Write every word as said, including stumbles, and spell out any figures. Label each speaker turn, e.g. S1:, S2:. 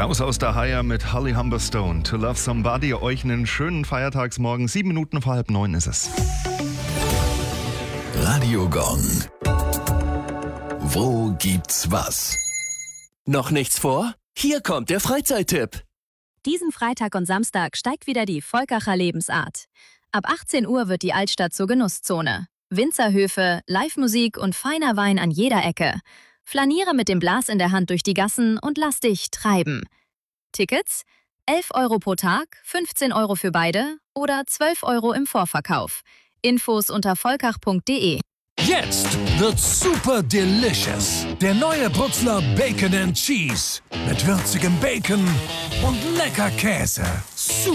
S1: Raus aus der Haie mit Holly Humberstone. To Love Somebody. Euch einen schönen Feiertagsmorgen. Sieben Minuten vor halb neun ist es.
S2: Radio Gong. Wo gibt's was?
S3: Noch nichts vor? Hier kommt der Freizeittipp.
S4: Diesen Freitag und Samstag steigt wieder die Volkacher Lebensart. Ab achtzehn Uhr wird die Altstadt zur Genusszone. Winzerhöfe, Live-Musik und feiner Wein an jeder Ecke. Flaniere mit dem Blas in der Hand durch die Gassen und lass dich treiben. Tickets? elf Euro pro Tag, fünfzehn Euro für beide oder zwölf Euro im Vorverkauf. Infos unter volkach punkt de.
S5: Jetzt wird's super delicious. Der neue Brutzler Bacon and Cheese. Mit würzigem Bacon und lecker Käse. Super